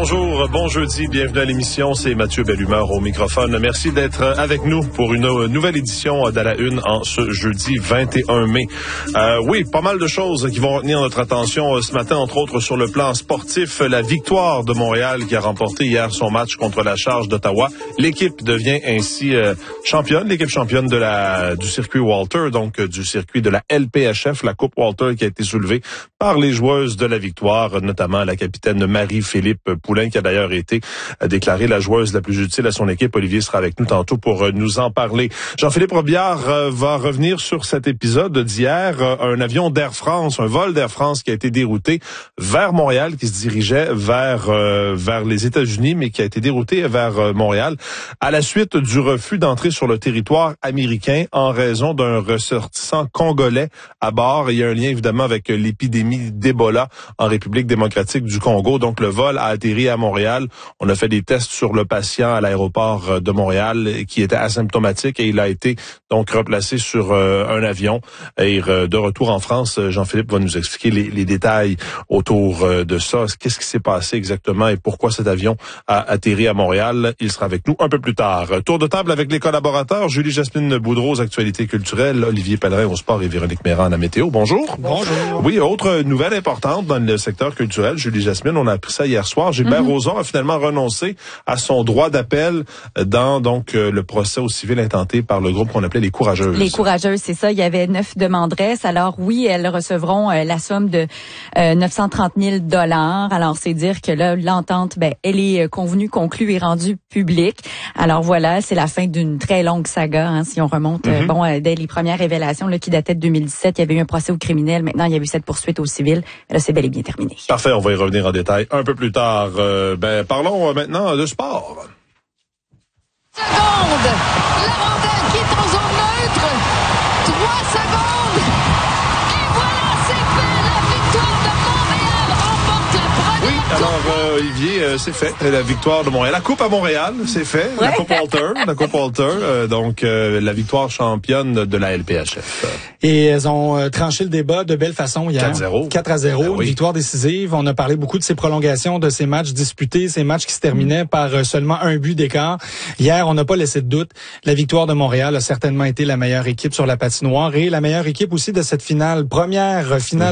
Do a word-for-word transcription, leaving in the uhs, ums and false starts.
Bonjour, bon jeudi, bienvenue à l'émission, c'est Mathieu Bellumeur au microphone. Merci d'être avec nous pour une nouvelle édition d'À la Une en ce jeudi vingt et un mai. Euh, oui, pas mal de choses qui vont retenir notre attention ce matin, entre autres sur le plan sportif. La victoire de Montréal qui a remporté hier son match contre la Charge d'Ottawa. L'équipe devient ainsi euh, championne, l'équipe championne de la du circuit Walter, donc euh, du circuit de la L P H F, la Coupe Walter qui a été soulevée par les joueuses de la victoire, notamment la capitaine Marie-Philippe Poulin, qui a d'ailleurs été déclarée la joueuse la plus utile à son équipe. Olivier sera avec nous tantôt pour nous en parler. Jean-Philippe Robillard va revenir sur cet épisode d'hier. Un avion d'Air France, un vol d'Air France qui a été dérouté vers Montréal, qui se dirigeait vers euh, vers les États-Unis, mais qui a été dérouté vers euh, Montréal à la suite du refus d'entrer sur le territoire américain en raison d'un ressortissant congolais à bord. Il y a un lien évidemment avec l'épidémie d'Ebola en République démocratique du Congo. Donc le vol a atterri à Montréal. On a fait des tests sur le patient à l'aéroport de Montréal qui était asymptomatique et il a été donc replacé sur euh, un avion. Et euh, de retour en France, Jean-Philippe va nous expliquer les, les détails autour euh, de ça. Qu'est-ce qui s'est passé exactement et pourquoi cet avion a atterri à Montréal? Il sera avec nous un peu plus tard. Tour de table avec les collaborateurs. Julie-Jasmine Boudreau aux actualités culturelles, Olivier Pellerin au sport et Véronique Méran à la météo. Bonjour. Bonjour. Oui, autre nouvelle importante dans le secteur culturel, Julie-Jasmine, on a appris ça hier soir. Gilbert mm-hmm. Rozon a finalement renoncé à son droit d'appel dans donc euh, le procès au civil intenté par le groupe qu'on appelait les Courageuses. Les Courageuses, c'est ça. Il y avait neuf demanderesses. Alors oui, elles recevront euh, la somme de euh, neuf cent trente mille dollars. Alors c'est dire que là, l'entente, ben, elle est convenue, conclue et rendue publique. Alors voilà, c'est la fin d'une très longue saga. Hein, si on remonte, mm-hmm. euh, bon, euh, dès les premières révélations là, qui dataient de deux mille dix-sept, il y avait eu un procès au criminel. Maintenant, il y a eu cette poursuite au civil. Là, c'est bel et bien terminé. Parfait, on va y revenir en détail un peu plus tard. Euh, ben, parlons maintenant de sport. Seconde, la rondelle qui est en zone neutre. Trois secondes. Et voilà, c'est fait. La victoire de Montréal remporte la première. Oui, alors euh, Olivier, euh, c'est fait. La victoire de Montréal. La Coupe à Montréal, c'est fait. Ouais. La Coupe Walter, la Coupe Walter. Euh, donc euh, la victoire championne de la L P H F. Et elles ont euh, tranché le débat de belle façon hier. quatre zéro. quatre à zéro, ben oui. Une victoire décisive. On a parlé beaucoup de ces prolongations, de ces matchs disputés, ces matchs qui se terminaient par euh, seulement un but d'écart. Hier, on n'a pas laissé de doute. La victoire de Montréal a certainement été la meilleure équipe sur la patinoire et la meilleure équipe aussi de cette finale, première finale